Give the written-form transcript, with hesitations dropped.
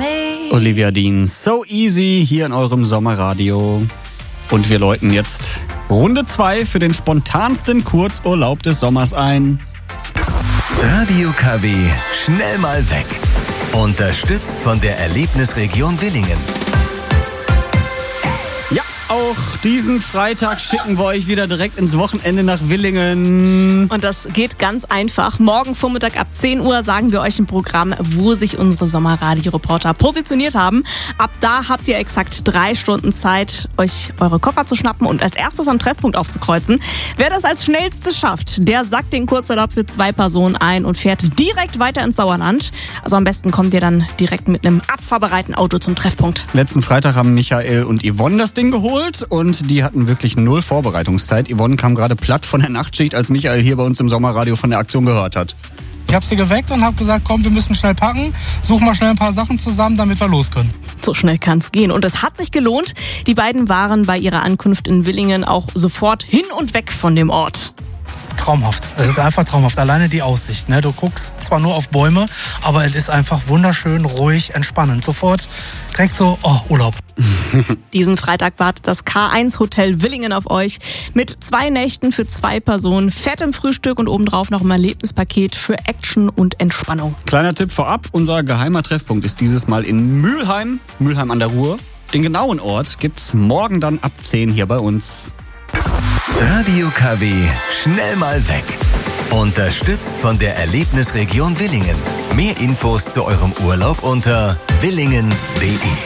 Olivia Dean, So Easy hier in eurem Sommerradio. Und wir läuten jetzt Runde 2 für den spontansten Kurzurlaub des Sommers ein. Radio KW, schnell mal weg. Unterstützt von der Erlebnisregion Willingen. Ja, auch diesen Freitag schicken wir euch wieder direkt ins Wochenende nach Willingen. Und das geht ganz einfach. Morgen Vormittag ab 10 Uhr sagen wir euch im Programm, wo sich unsere Sommerradio-Reporter positioniert haben. Ab da habt ihr exakt 3 Stunden Zeit, euch eure Koffer zu schnappen und als erstes am Treffpunkt aufzukreuzen. Wer das als schnellstes schafft, der sackt den Kurzurlaub für 2 Personen ein und fährt direkt weiter ins Sauerland. Also am besten kommt ihr dann direkt mit einem abfahrbereiten Auto zum Treffpunkt. Letzten Freitag haben Michael und Yvonne das Ding geholt und die hatten wirklich 0 Vorbereitungszeit. Yvonne kam gerade platt von der Nachtschicht, als Michael hier bei uns im Sommerradio von der Aktion gehört hat. Ich habe sie geweckt und habe gesagt, komm, wir müssen schnell packen, suchen mal schnell ein paar Sachen zusammen, damit wir los können. So schnell kann's gehen. Und es hat sich gelohnt. Die beiden waren bei ihrer Ankunft in Willingen auch sofort hin und weg von dem Ort. Traumhaft. Es ist einfach traumhaft. Alleine die Aussicht. Ne? Du guckst zwar nur auf Bäume, aber es ist einfach wunderschön, ruhig, entspannend. Sofort direkt so, Urlaub. Diesen Freitag wartet das K1 Hotel Willingen auf euch mit 2 Nächten für 2 Personen, fettem Frühstück und obendrauf noch ein Erlebnispaket für Action und Entspannung. Kleiner Tipp vorab, unser geheimer Treffpunkt ist dieses Mal in Mülheim an der Ruhr. Den genauen Ort gibt's morgen dann ab 10 hier bei uns. Radio KW, schnell mal weg. Unterstützt von der Erlebnisregion Willingen. Mehr Infos zu eurem Urlaub unter willingen.de.